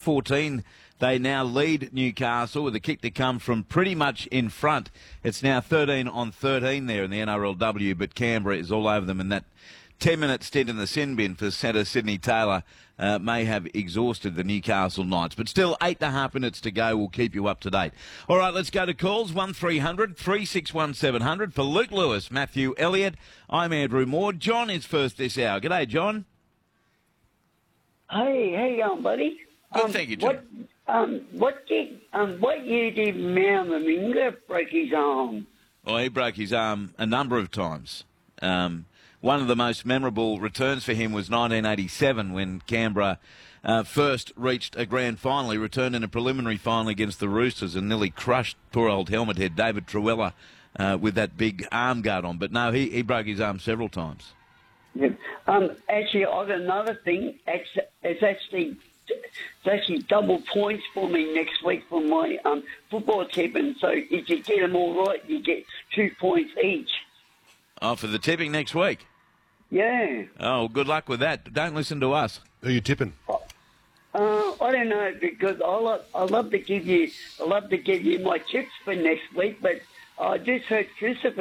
12-14. They now lead Newcastle with a kick to come from pretty much in front. It's now 13-13 there in the NRLW, but Canberra is all over them, and that 10-minute stint in the sin bin for centre Sydney Taylor may have exhausted the Newcastle Knights. But still, 8.5 minutes to go. We'll keep you up to date. All right, let's go to calls. 1300 361 700 for Luke Lewis, Matthew Elliott. I'm Andrew Moore. John is first this hour. G'day, John. Hey, how you going, buddy? Good, thank you, John. What year did Maminga break his arm? Well, he broke his arm a number of times. One of the most memorable returns for him was 1987 when Canberra first reached a grand final. He returned in a preliminary final against the Roosters and nearly crushed poor old helmet head David Truella with that big arm guard on. But no, he broke his arm several times. Yeah. Actually, I've got another thing. It's actually double points for me next week for my football tipping. So if you get them all right, you get 2 points each. Oh, for the tipping next week? Yeah. Oh, good luck with that. Don't listen to us. Who are you tipping? I don't know, because I love to give you my tips for next week, but I just heard Christopher.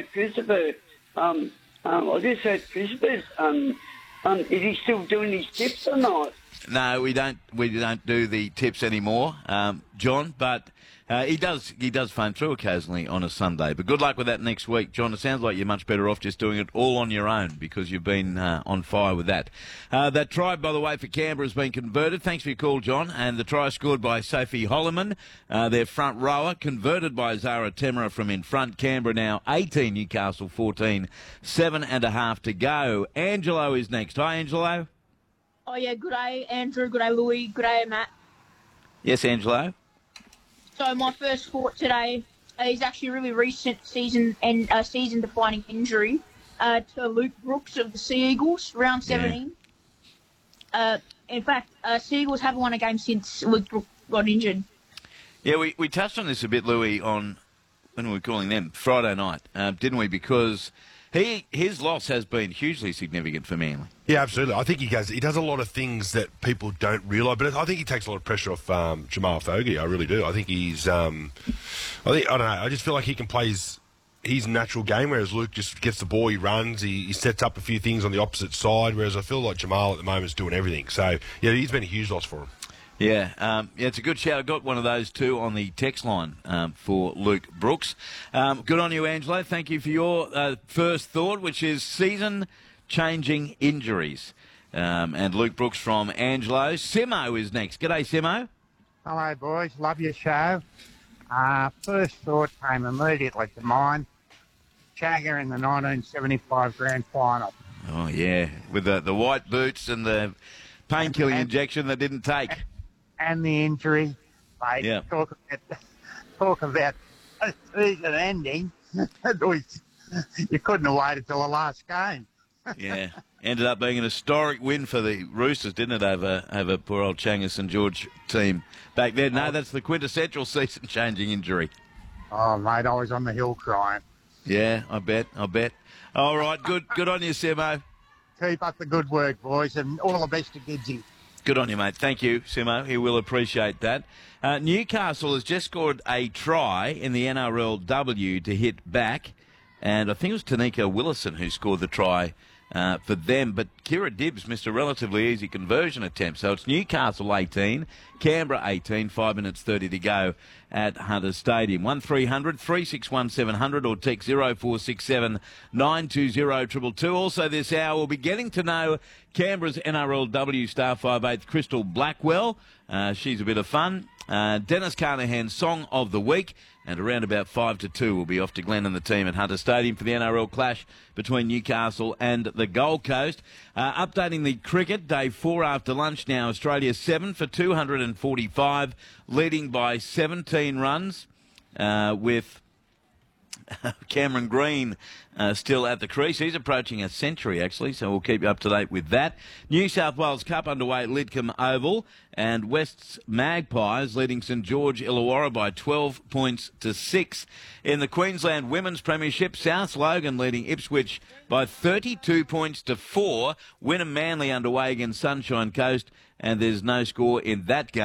Is he still doing his tips or not? No, we don't do the tips anymore, John. But he does phone through occasionally on a Sunday. But good luck with that next week, John. It sounds like you're much better off just doing it all on your own because you've been on fire with that. That try, by the way, for Canberra has been converted. Thanks for your call, John. And the try scored by Sophie Holloman, their front rower, converted by Zara Temera from in front. Canberra now 18, Newcastle 14, 7.5 to go. Angelo is next. Hi, Angelo. Oh, yeah, good day, Andrew. Good day, Louis. Good day, Matt. Yes, Angelo. So my first thought today is actually a really recent season-defining injury to Luke Brooks of the Sea Eagles, round 17. Yeah. In fact, Sea Eagles haven't won a game since Luke Brooks got injured. Yeah, we touched on this a bit, Louis, on, when we were calling them, Friday night, didn't we? Because his loss has been hugely significant for Manly. Yeah, absolutely. I think he does a lot of things that people don't realise, but I think he takes a lot of pressure off Jamal Fogarty. I really do. I think he's. I don't know. I just feel like he can play his natural game, whereas Luke just gets the ball, he runs, he sets up a few things on the opposite side, whereas I feel like Jamal at the moment is doing everything. So yeah, he's been a huge loss for him. Yeah, it's a good shout. I got one of those too on the text line for Luke Brooks. Good on you, Angelo. Thank you for your first thought, which is season-changing injuries. And Luke Brooks from Angelo. Simo is next. G'day, Simo. Hello, boys. Love your show. First thought came immediately to mind. Chagger in the 1975 Grand Final. Oh, yeah, with the white boots and the painkiller injection that didn't take. And the injury, mate. Yeah. Talk about a season ending. You couldn't have waited till the last game. Yeah. Ended up being an historic win for the Roosters, didn't it, over poor old Changa St George team back then. No, that's the quintessential season-changing injury. Oh, mate, I was on the hill crying. Yeah, I bet. All right, good on you, Simo. Keep up the good work, boys, and all the best to Gidzy. Good on you, mate. Thank you, Simo. He will appreciate that. Newcastle has just scored a try in the NRLW to hit back, and I think it was Tanika Willison who scored the try for them. But Kira Dibbs missed a relatively easy conversion attempt. So it's Newcastle 18, Canberra 18, 5 minutes 30 to go at Hunter Stadium. 1300 361 700 or text 0467 920 222. Also this hour we'll be getting to know Canberra's NRLW star 5'8" Crystal Blackwell. She's a bit of fun. Dennis Carnahan's Song of the Week. And around about 5 to 2, we'll be off to Glenn and the team at Hunter Stadium for the NRL clash between Newcastle and the Gold Coast. Updating the cricket, day 4 after lunch now. Australia 7 for 245, leading by 17 runs with Cameron Green still at the crease. He's approaching a century, actually, so we'll keep you up to date with that. New South Wales Cup underway at Lidcombe Oval, and West's Magpies leading St George Illawarra by 12 points to 6. In the Queensland Women's Premiership, South Logan leading Ipswich by 32 points to 4. Wynnum Manly underway against Sunshine Coast, and there's no score in that game.